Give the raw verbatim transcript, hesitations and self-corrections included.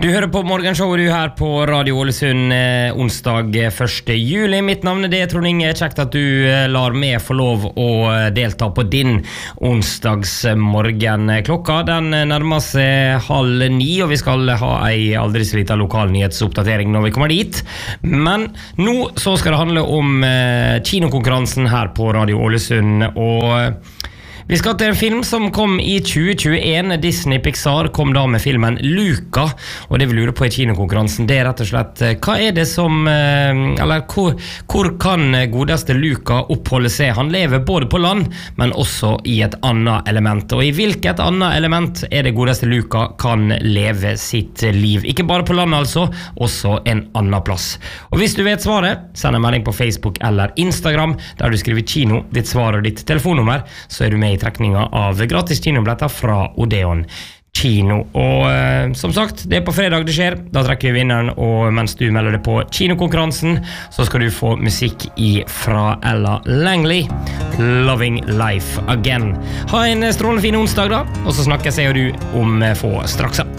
Du hører på Morgenshowet du her på Radio Ålesund eh, onsdag første juli. Mitt navn er det, Trond Inge. Kjekt at du eh, lar meg få lov å delta på din onsdagsmorgen. Klokka den nærmer seg halv ni, og vi skal ha ei aldri så liten lokal nyhetsoppdatering når vi kommer dit. Men nå så skal det handle om eh, kinokonkurransen her på Radio Ålesund, og vi skal til en film som kom i tjue tjueen. Disney Pixar kom da med filmen Luca, og det vi lurer på i kinokonkurransen, det er rett og slett hva er det som, eller hvor, hvor kan godeste Luca oppholde seg? Han lever både på land, men også i et annet element, og i hvilket annet element er det godeste Luca kan leve sitt liv? Ikke bare på land altså, også en annen plass. Og hvis du vet svaret, send en melding på Facebook eller Instagram, der du skriver kino, ditt svar og ditt telefonnummer, så er du med i trekninga av gratis kinobilletter fra Odeon Kino. Og eh, som sagt, det er på fredag det skjer. Da trekker vi vinneren, og mens du melder deg på kinokonkurransen, så skal du få musikk i fra Ella Langley, Loving Life Again. Ha en strålende fin onsdag da, og så snakkes jeg og du om få straks.